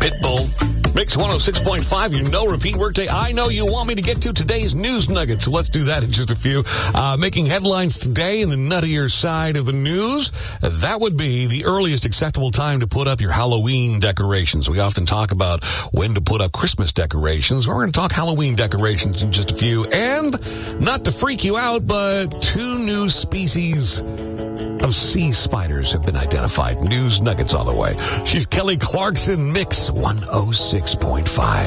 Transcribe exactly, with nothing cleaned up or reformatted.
Pitbull. Mix one oh six point five, you know, repeat workday. I know you want me to get to today's news nuggets, so let's do that in just a few. Uh, making headlines today in the nuttier side of the news, that would be the earliest acceptable time to put up your Halloween decorations. We often talk about when to put up Christmas decorations. We're going to talk Halloween decorations in just a few. And not to freak you out, but two new species of sea spiders have been identified. News nuggets on the way. She's Kelly Clarkson, Mix one oh six point five.